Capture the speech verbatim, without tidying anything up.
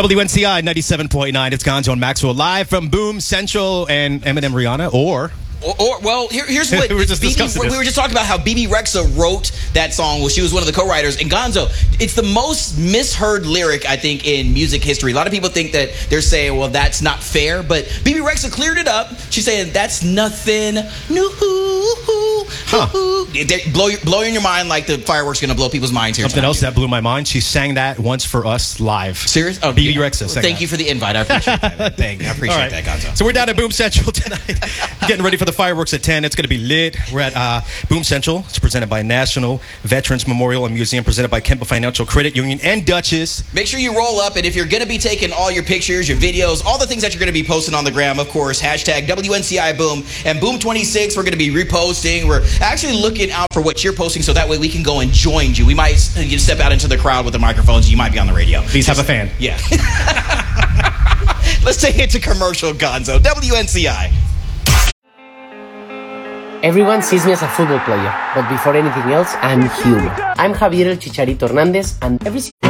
W N C I ninety-seven point nine. It's Gonzo and Maxwell live from Boom Central and Eminem Rihanna, or... Or, or well, here, here's what we were just B B, discussing we this. were just talking about how Bebe Rexha wrote that song. Well, she was one of the co-writers. And Gonzo, it's the most misheard lyric, I think, in music history. A lot of people think that they're saying, well, that's not fair. But Bebe Rexha cleared it up. She's saying, that's nothing new. Huh. Blow, blow in your mind like the fireworks going to blow people's minds here. Something tonight. else that blew my mind. She sang that once for us live. Serious? Oh, Bebe yeah. Rexha. Well, thank that. you for the invite. I appreciate that. Thank you. I appreciate right. that, Gonzo. So we're down at Boom Central tonight, getting ready for the fireworks at ten. It's going to be lit. We're at uh, Boom Central. It's presented by National Veterans Memorial and Museum, presented by Kemba Financial Credit Union and Dutchess. Make sure you roll up, and if you're going to be taking all your pictures, your videos, all the things that you're going to be posting on the gram, of course, hashtag W N C I Boom and Boom twenty-six, we're going to be reposting. We're actually looking out for what you're posting so that way we can go and join you. We might you step out into the crowd with the microphones. You might be on the radio. Please have a fan. Yeah. Let's take it to commercial, Gonzo. W N C I. Everyone sees me as a football player, but before anything else, I'm human. I'm Javier El Chicharito Hernandez, and every